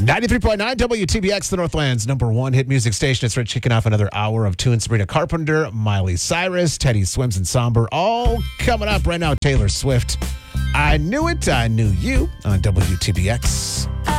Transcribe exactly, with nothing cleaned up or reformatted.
ninety-three point nine W T B X, the Northland's number one hit music station. It's Rich kicking off another hour of Tune. Sabrina Carpenter, Miley Cyrus, Teddy Swims and Somber, all coming up right now. Taylor Swift. I knew it. I knew you on W T B X.